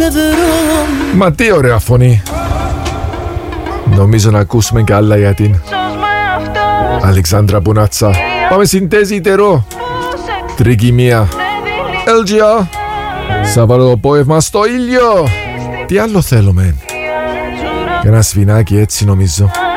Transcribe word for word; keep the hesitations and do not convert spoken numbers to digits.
Μα τι ωραία φωνή. Νομίζω να ακούσουμε κι άλλα για την Αλεξάνδρα Μπουνάτσα. Πάμε συνθέση ιτερό. Τρικυμία. Έλγια. Σαββατοπόευμα στο ήλιο. Τι άλλο θέλουμε? Ένα σφινάκι έτσι νομίζω.